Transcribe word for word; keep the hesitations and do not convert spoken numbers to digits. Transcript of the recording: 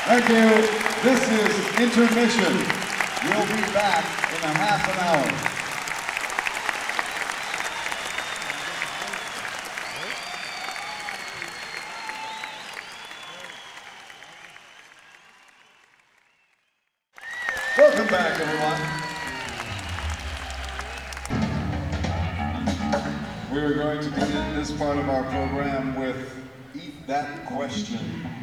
Thank you. This is Intermission. We'll be back in a half an hour. Welcome back, everyone. We are going to begin this part of our program with Eat That Question.